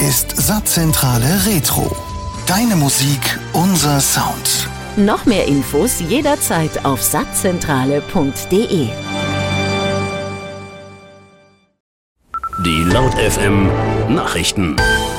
ist Satzzentrale Retro. Deine Musik, unser Sound. Noch mehr Infos jederzeit auf satzzentrale.de. Die Laut FM Nachrichten.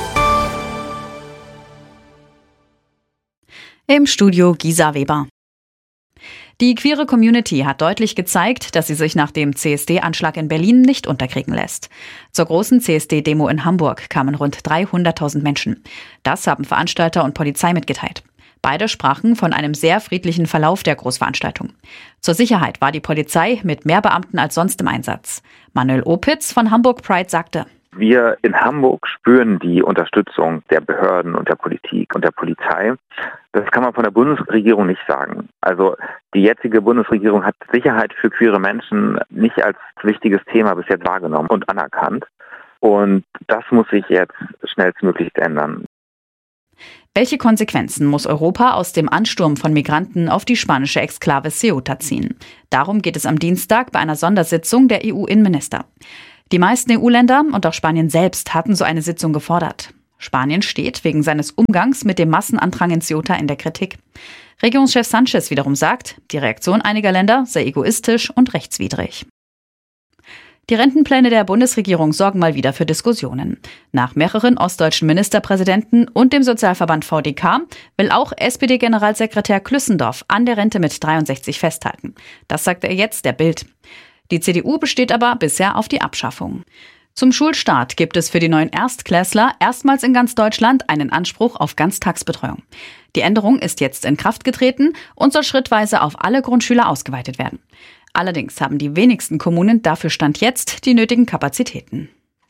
Im Studio Gisa Weber. Die queere Community hat deutlich gezeigt, dass sie sich nach dem CSD-Anschlag in Berlin nicht unterkriegen lässt. Zur großen CSD-Demo in Hamburg kamen rund 300.000 Menschen. Das haben Veranstalter und Polizei mitgeteilt. Beide sprachen von einem sehr friedlichen Verlauf der Großveranstaltung. Zur Sicherheit war die Polizei mit mehr Beamten als sonst im Einsatz. Manuel Opitz von Hamburg Pride sagte: Wir in Hamburg spüren die Unterstützung der Behörden und der Politik und der Polizei. Das kann man von der Bundesregierung nicht sagen. Also die jetzige Bundesregierung hat Sicherheit für queere Menschen nicht als wichtiges Thema bis jetzt wahrgenommen und anerkannt. Und das muss sich jetzt schnellstmöglichst ändern. Welche Konsequenzen muss Europa aus dem Ansturm von Migranten auf die spanische Exklave Ceuta ziehen? Darum geht es am Dienstag bei einer Sondersitzung der EU-Innenminister. Die meisten EU-Länder und auch Spanien selbst hatten so eine Sitzung gefordert. Spanien steht wegen seines Umgangs mit dem Massenandrang in Ceuta in der Kritik. Regierungschef Sánchez wiederum sagt, die Reaktion einiger Länder sei egoistisch und rechtswidrig. Die Rentenpläne der Bundesregierung sorgen mal wieder für Diskussionen. Nach mehreren ostdeutschen Ministerpräsidenten und dem Sozialverband VDK will auch SPD-Generalsekretär Klüssendorf an der Rente mit 63 festhalten. Das sagt er jetzt der Bild. Die CDU besteht aber bisher auf die Abschaffung. Zum Schulstart gibt es für die neuen Erstklässler erstmals in ganz Deutschland einen Anspruch auf Ganztagsbetreuung. Die Änderung ist jetzt in Kraft getreten und soll schrittweise auf alle Grundschüler ausgeweitet werden. Allerdings haben die wenigsten Kommunen dafür Stand jetzt die nötigen Kapazitäten.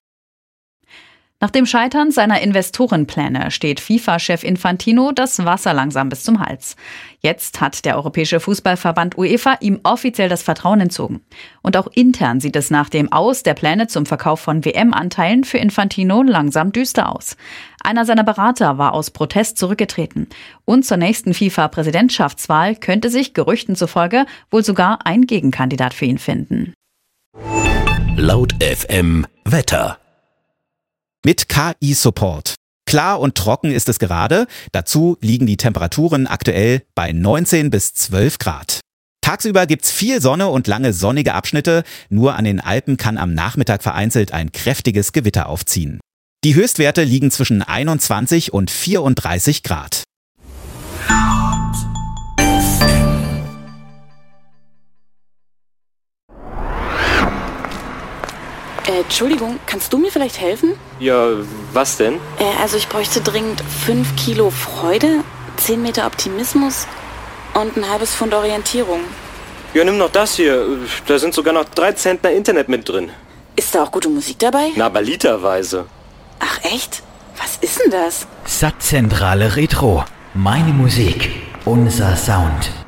Nach dem Scheitern seiner Investorenpläne steht FIFA-Chef Infantino das Wasser langsam bis zum Hals. Jetzt hat der Europäische Fußballverband UEFA ihm offiziell das Vertrauen entzogen. Und auch intern sieht es nach dem Aus der Pläne zum Verkauf von WM-Anteilen für Infantino langsam düster aus. Einer seiner Berater war aus Protest zurückgetreten. Und zur nächsten FIFA-Präsidentschaftswahl könnte sich Gerüchten zufolge wohl sogar ein Gegenkandidat für ihn finden. Laut FM Wetter. Mit KI-Support. Klar und trocken ist es gerade. Dazu liegen die Temperaturen aktuell bei 19 bis 12 Grad. Tagsüber gibt's viel Sonne und lange sonnige Abschnitte. Nur an den Alpen kann am Nachmittag vereinzelt ein kräftiges Gewitter aufziehen. Die Höchstwerte liegen zwischen 21 und 34 Grad. Entschuldigung, kannst du mir vielleicht helfen? Ja, was denn? Also ich bräuchte dringend 5 Kilo Freude, 10 Meter Optimismus und ein halbes Pfund Orientierung. Ja, nimm noch das hier. Da sind sogar noch 3 Zentner Internet mit drin. Ist da auch gute Musik dabei? Na, aber literweise. Ach echt? Was ist denn das? Satzzentrale Retro. Meine Musik, unser Sound.